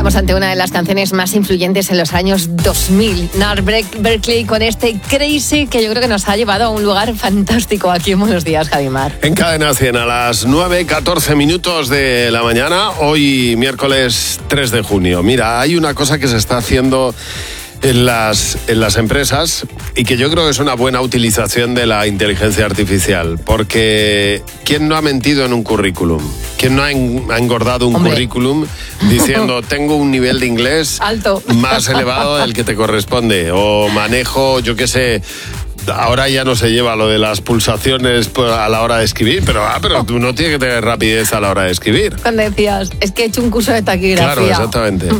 Estamos ante una de las canciones más influyentes en los años 2000. Gnarls Barkley con este Crazy, que yo creo que nos ha llevado a un lugar fantástico aquí en Buenos Días, Javimar. En Cadena 100 a las 9:14 minutos de la mañana, hoy miércoles 3 de junio. Mira, hay una cosa que se está haciendo en las empresas y que yo creo que es una buena utilización de la inteligencia artificial, porque ¿quién no ha mentido en un currículum? ¿Quién no ha engordado un currículum diciendo tengo un nivel de inglés alto, más elevado del que te corresponde, o manejo, yo qué sé? Ahora ya no se lleva lo de las pulsaciones a la hora de escribir, pero tú no tienes que tener rapidez a la hora de escribir. Cuando decías, es que he hecho un curso de taquigrafía. Claro, exactamente.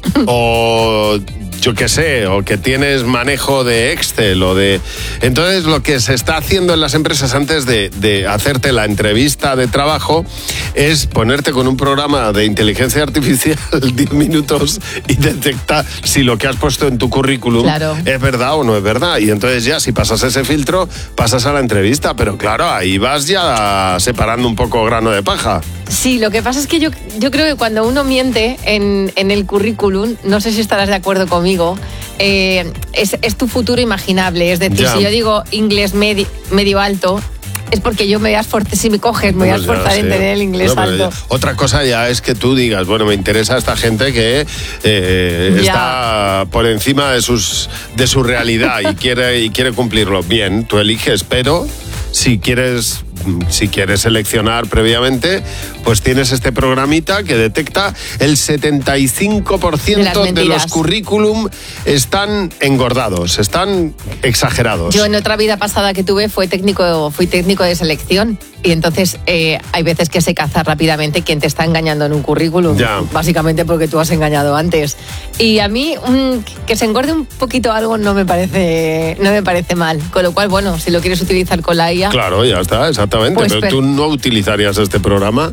O yo qué sé, o que tienes manejo de Excel o de... Entonces, lo que se está haciendo en las empresas antes de hacerte la entrevista de trabajo es ponerte con un programa de inteligencia artificial 10 minutos y detectar si lo que has puesto en tu currículum es verdad o no es verdad. Y entonces ya, si pasas ese filtro, pasas a la entrevista. Pero claro, ahí vas ya separando un poco grano de paja. Sí, lo que pasa es que yo creo que cuando uno miente en el currículum, no sé si estarás de acuerdo conmigo, es tu futuro imaginable. Es decir, si yo digo inglés medio alto, es porque yo me voy a esforzar, si me coges, me voy a esforzar en tener el inglés alto. Otra cosa ya es que tú digas, bueno, me interesa esta gente que está por encima de su realidad y quiere cumplirlo. Bien, tú eliges, pero si quieres seleccionar previamente, pues tienes este programita que detecta el 75% de los currículum están engordados, están exagerados. Yo en otra vida pasada que tuve fui técnico de selección, y entonces hay veces que se caza rápidamente quién te está engañando en un currículum, básicamente porque tú has engañado antes. Y a mí que se engorde un poquito algo no me parece mal, con lo cual, bueno, si lo quieres utilizar con la IA... Claro, ya está, exactamente. Pues, pero tú no utilizarías este programa.